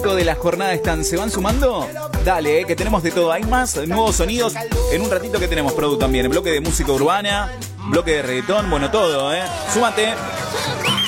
de la jornada están? ¿Se van sumando? Dale, que tenemos de todo. Hay más nuevos sonidos. En un ratito que tenemos, Produ, también. Bloque de música urbana, bloque de reggaetón, bueno, todo, Súmate.